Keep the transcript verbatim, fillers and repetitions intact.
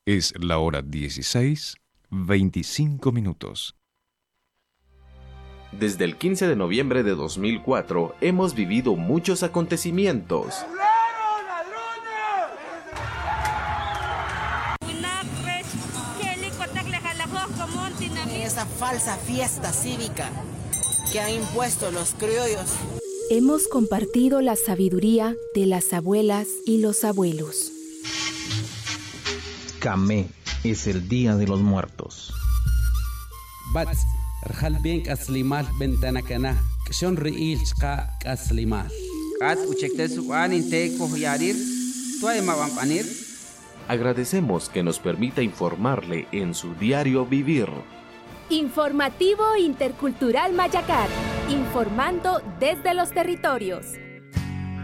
Es la hora dieciséis, veinticinco minutos. Desde el quince de noviembre de dos mil cuatro hemos vivido muchos acontecimientos. Esa falsa fiesta cívica que han impuesto los criollos. Hemos compartido la sabiduría de las abuelas y los abuelos. Camé es el Día de los Muertos. Bats, Rjalben Kaslimal Bentanakana, Kshon Riil Chka Kaslimal. Kas Uchektes Waninte Kohyarir, Tuaima Vampanir. Agradecemos que nos permita informarle en su diario vivir. Informativo Intercultural Mayacar, informando desde los territorios.